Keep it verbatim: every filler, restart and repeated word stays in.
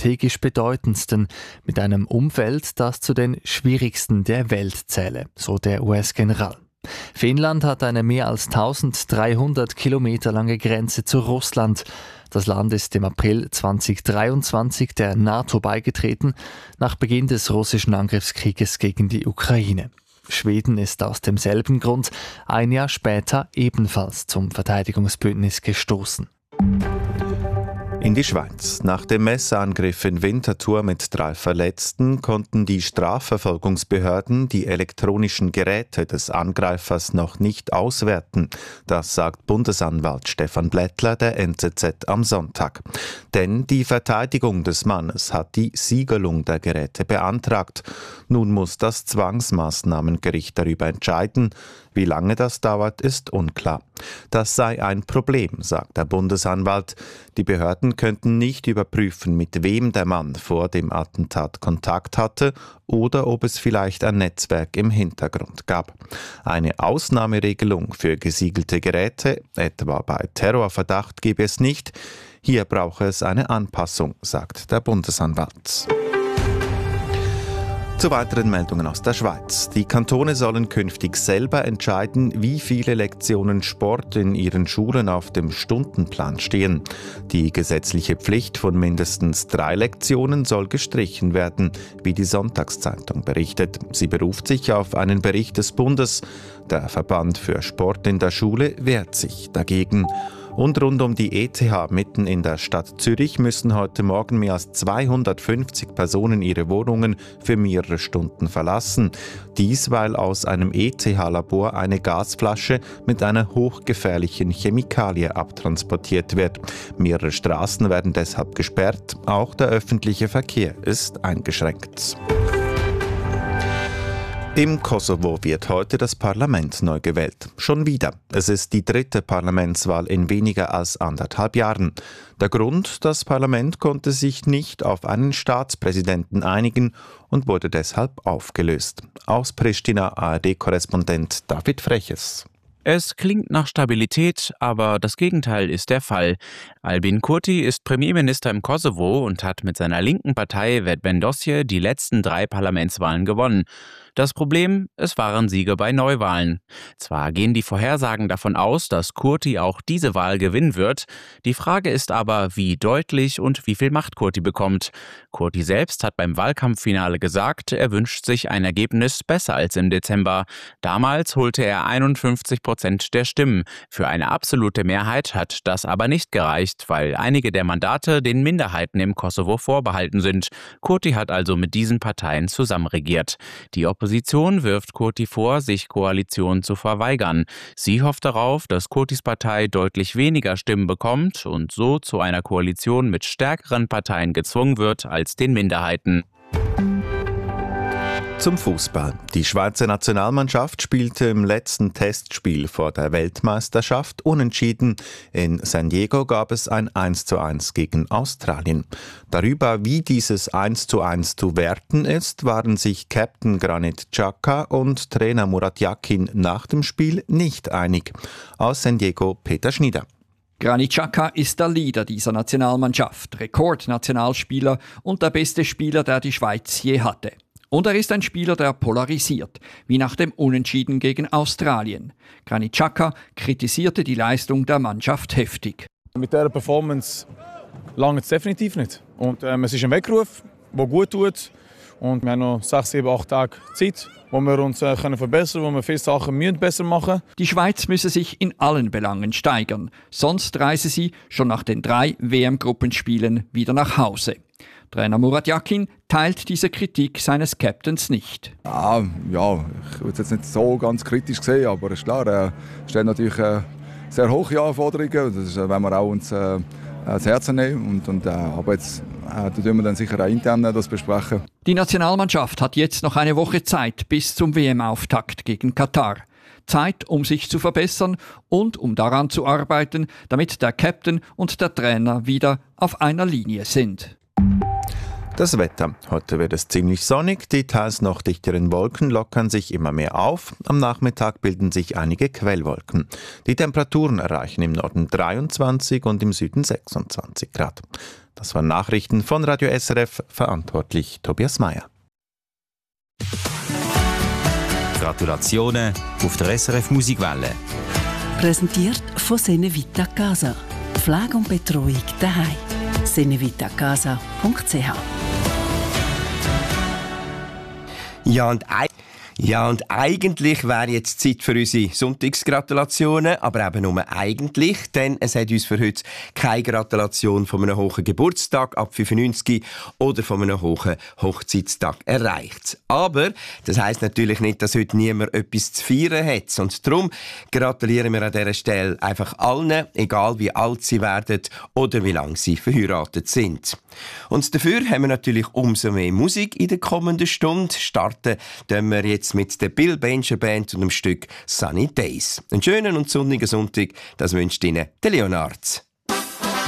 strategisch bedeutendsten, mit einem Umfeld, das zu den schwierigsten der Welt zähle, so der U S-General. Finnland hat eine mehr als dreizehnhundert Kilometer lange Grenze zu Russland. Das Land ist im April zweitausenddreiundzwanzig der NATO beigetreten, nach Beginn des russischen Angriffskrieges gegen die Ukraine. Schweden ist aus demselben Grund ein Jahr später ebenfalls zum Verteidigungsbündnis gestoßen. In die Schweiz. Nach dem Messerangriff in Winterthur mit drei Verletzten konnten die Strafverfolgungsbehörden die elektronischen Geräte des Angreifers noch nicht auswerten. Das sagt Bundesanwalt Stefan Blättler der N Z Z am Sonntag. Denn die Verteidigung des Mannes hat die Siegelung der Geräte beantragt. Nun muss das Zwangsmaßnahmengericht darüber entscheiden. Wie lange das dauert, ist unklar. Das sei ein Problem, sagt der Bundesanwalt. Die Behörden könnten nicht überprüfen, mit wem der Mann vor dem Attentat Kontakt hatte oder ob es vielleicht ein Netzwerk im Hintergrund gab. Eine Ausnahmeregelung für gesiegelte Geräte, etwa bei Terrorverdacht, gebe es nicht. Hier brauche es eine Anpassung, sagt der Bundesanwalt. Zu weiteren Meldungen aus der Schweiz. Die Kantone sollen künftig selber entscheiden, wie viele Lektionen Sport in ihren Schulen auf dem Stundenplan stehen. Die gesetzliche Pflicht von mindestens drei Lektionen soll gestrichen werden, wie die Sonntagszeitung berichtet. Sie beruft sich auf einen Bericht des Bundes. Der Verband für Sport in der Schule wehrt sich dagegen. Und rund um die E T H mitten in der Stadt Zürich müssen heute Morgen mehr als zweihundertfünfzig Personen ihre Wohnungen für mehrere Stunden verlassen. Dies, weil aus einem E T H-Labor eine Gasflasche mit einer hochgefährlichen Chemikalie abtransportiert wird. Mehrere Straßen werden deshalb gesperrt. Auch der öffentliche Verkehr ist eingeschränkt. Im Kosovo wird heute das Parlament neu gewählt. Schon wieder. Es ist die dritte Parlamentswahl in weniger als anderthalb Jahren. Der Grund: Das Parlament konnte sich nicht auf einen Staatspräsidenten einigen und wurde deshalb aufgelöst. Aus Pristina A R D-Korrespondent David Freches. Es klingt nach Stabilität, aber das Gegenteil ist der Fall. Albin Kurti ist Premierminister im Kosovo und hat mit seiner linken Partei Vetbendosje die letzten drei Parlamentswahlen gewonnen. Das Problem: Es waren Siege bei Neuwahlen. Zwar gehen die Vorhersagen davon aus, dass Kurti auch diese Wahl gewinnen wird. Die Frage ist aber, wie deutlich und wie viel Macht Kurti bekommt. Kurti selbst hat beim Wahlkampffinale gesagt, er wünscht sich ein Ergebnis besser als im Dezember. Damals holte er einundfünfzig Prozent der Stimmen. Für eine absolute Mehrheit hat das aber nicht gereicht, weil einige der Mandate den Minderheiten im Kosovo vorbehalten sind. Kurti hat also mit diesen Parteien zusammenregiert. Die Opposition wirft Kurti vor, sich Koalitionen zu verweigern. Sie hofft darauf, dass Kurtis Partei deutlich weniger Stimmen bekommt und so zu einer Koalition mit stärkeren Parteien gezwungen wird als den Minderheiten. Zum Fußball. Die Schweizer Nationalmannschaft spielte im letzten Testspiel vor der Weltmeisterschaft unentschieden. In San Diego gab es ein eins zu eins gegen Australien. Darüber, wie dieses eins zu eins zu werten ist, waren sich Captain Granit Xhaka und Trainer Murat Yakin nach dem Spiel nicht einig. Aus San Diego Peter Schnieder. Granit Xhaka ist der Leader dieser Nationalmannschaft, Rekordnationalspieler und der beste Spieler, der die Schweiz je hatte. Und er ist ein Spieler, der polarisiert, wie nach dem Unentschieden gegen Australien. Granit Xhaka kritisierte die Leistung der Mannschaft heftig. Mit dieser Performance lange es definitiv nicht. Und, ähm, es ist ein Weckruf, der gut tut. Und wir haben noch sechs, sieben, acht Tage Zeit, wo wir uns äh, können verbessern können, wo wir viele Sachen müssen besser machen. Die Schweiz müsse sich in allen Belangen steigern. Sonst reise sie schon nach den drei W M-Gruppenspielen wieder nach Hause. Trainer Murat Yakin teilt diese Kritik seines Captains nicht. Ja, ja, ich würde es jetzt nicht so ganz kritisch sehen, aber es ist klar, er stellt natürlich äh, sehr hohe Anforderungen. Das ist, äh, wenn wir auch uns äh, das Herz nehmen. Und, und, äh, aber jetzt äh, da wir dann sicher auch intern das besprechen. Die Nationalmannschaft hat jetzt noch eine Woche Zeit bis zum W M-Auftakt gegen Katar. Zeit, um sich zu verbessern und um daran zu arbeiten, damit der Captain und der Trainer wieder auf einer Linie sind. Das Wetter. Heute wird es ziemlich sonnig, die teils noch dichteren Wolken lockern sich immer mehr auf. Am Nachmittag bilden sich einige Quellwolken. Die Temperaturen erreichen im Norden dreiundzwanzig und im Süden sechsundzwanzig Grad. Das waren Nachrichten von Radio S R F, verantwortlich Tobias Meyer. Gratulationen auf der S R F Musikwelle. Präsentiert von Senevita Casa. Pflege und Betreuung daheim. senevitacasa punkt c h. Ja und, ja, und eigentlich wäre jetzt Zeit für unsere Sonntagsgratulationen, aber eben nur eigentlich, denn es hat uns für heute keine Gratulation von einem hohen Geburtstag ab fünfundneunzig oder von einem hohen Hochzeitstag erreicht. Aber das heisst natürlich nicht, dass heute niemand etwas zu feiern hat. Und darum gratulieren wir an dieser Stelle einfach allen, egal wie alt sie werden oder wie lange sie verheiratet sind. Und dafür haben wir natürlich umso mehr Musik in der kommenden Stunde. Starten tun wir jetzt mit der Bill Bencher Band und dem Stück Sunny Days. Einen schönen und sonnigen Sonntag, das wünscht Ihnen der Leonard.